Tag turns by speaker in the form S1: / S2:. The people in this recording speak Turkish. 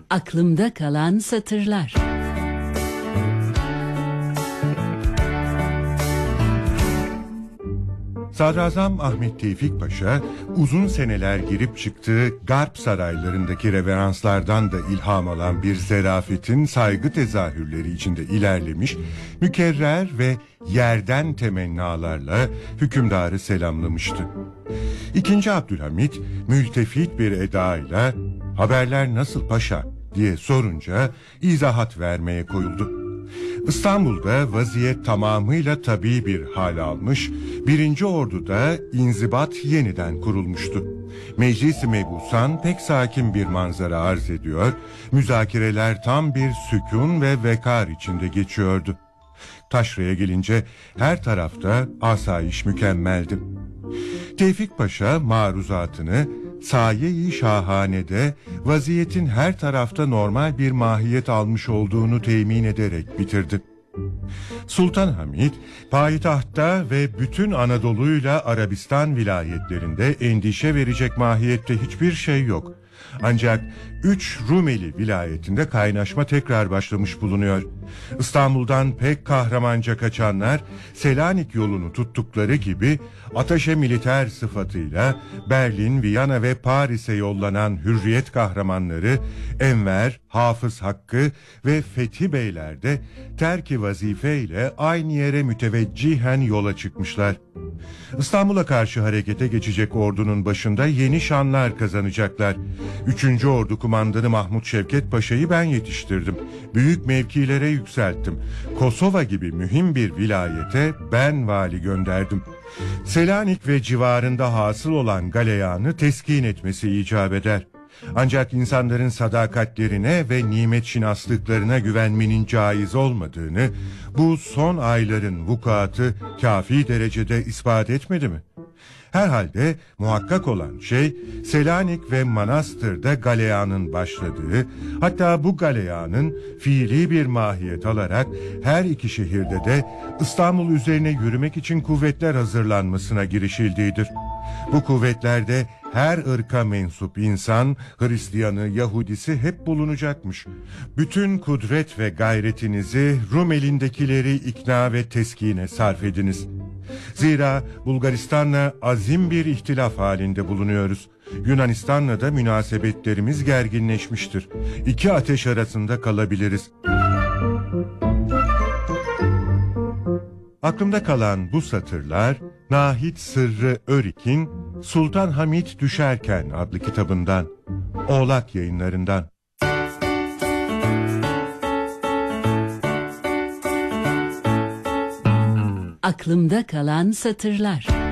S1: Aklımda kalan satırlar.
S2: Sadrazam Ahmet Tevfik Paşa, uzun seneler girip çıktığı garp saraylarındaki reveranslardan da ilham alan bir zerafetin saygı tezahürleri içinde ilerlemiş, mükerrer ve yerden temennalarla hükümdarı selamlamıştı. İkinci Abdülhamit, mültefit bir edayla, "Haberler nasıl paşa?" diye sorunca izahat vermeye koyuldu. İstanbul'da vaziyet tamamıyla tabii bir hal almış, 1. Ordu'da inzibat yeniden kurulmuştu. Meclis-i Mebusan pek sakin bir manzara arz ediyor, müzakereler tam bir sükun ve vekar içinde geçiyordu. Taşra'ya gelince her tarafta asayiş mükemmeldi. Tevfik Paşa maruzatını saye-i şahanede vaziyetin her tarafta normal bir mahiyet almış olduğunu temin ederek bitirdi. Sultan Hamid, payitahtta ve bütün Anadolu'yla Arabistan vilayetlerinde endişe verecek mahiyette hiçbir şey yok. Ancak 3 Rumeli vilayetinde kaynaşma tekrar başlamış bulunuyor. İstanbul'dan pek kahramanca kaçanlar Selanik yolunu tuttukları gibi ataşe militer sıfatıyla Berlin, Viyana ve Paris'e yollanan hürriyet kahramanları Enver, Hafız Hakkı ve Fethi Beyler de terki vazife ile aynı yere müteveccihen yola çıkmışlar. İstanbul'a karşı harekete geçecek ordunun başında yeni şanlar kazanacaklar. 3. Ordu Kumandanı Mahmut Şevket Paşa'yı ben yetiştirdim. Büyük mevkilere yükselttim. Kosova gibi mühim bir vilayete ben vali gönderdim. Selanik ve civarında hasıl olan galeyanı teskin etmesi icap eder. Ancak insanların sadakatlerine ve nimet şinaslıklarına güvenmenin caiz olmadığını bu son ayların vukuatı kafi derecede ispat etmedi mi? Herhalde muhakkak olan şey Selanik ve Manastır'da galeyanın başladığı, hatta bu galeyanın fiili bir mahiyet alarak her iki şehirde de İstanbul üzerine yürümek için kuvvetler hazırlanmasına girişildiğidir. Bu kuvvetlerde her ırka mensup insan, Hristiyanı, Yahudisi hep bulunacakmış. Bütün kudret ve gayretinizi Rum elindekileri ikna ve teskine sarf ediniz. Zira Bulgaristan'la azim bir ihtilaf halinde bulunuyoruz. Yunanistan'la da münasebetlerimiz gerginleşmiştir. İki ateş arasında kalabiliriz. Aklımda kalan bu satırlar Nahit Sırrı Örik'in Sultan Hamid Düşerken adlı kitabından, Oğlak Yayınlarından.
S1: Aklımda kalan satırlar.